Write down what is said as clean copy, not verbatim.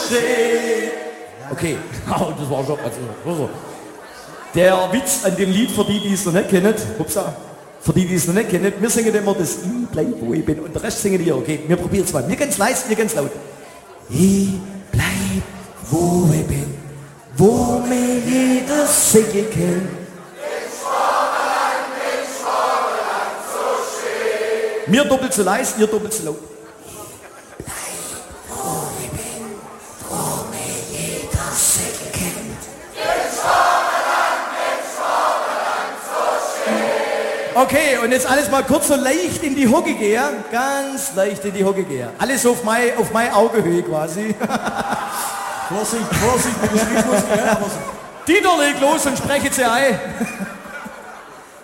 schön. Okay, das war schon. Also. Der Witz an dem Lied, für die es noch nicht kennen, für die es noch nicht kennen, wir singen immer das Ich bleib, wo ich bin und der Rest singen wir, okay? Wir probieren es mal. Mir ganz leise, mir ganz laut. Ich bleib, wo ich bin, wo mir jeder singen kann. Mir doppelt so leise, ihr doppelt so laut. Okay, und jetzt alles mal kurz so leicht in die Hocke gehen. Ganz leicht in die Hocke gehen. Alles auf meine Augehöhe quasi. Vorsicht, mit dem Schritt muss ich, ja, Dieter, leg los und spreche sie ein.